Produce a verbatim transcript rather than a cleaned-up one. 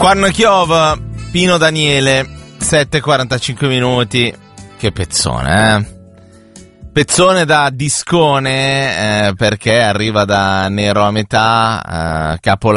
Quando chiova, Pino Daniele, sette e quarantacinque minuti. Che pezzone, eh? Pezzone da discone, eh, perché arriva da Nero a metà, eh, capo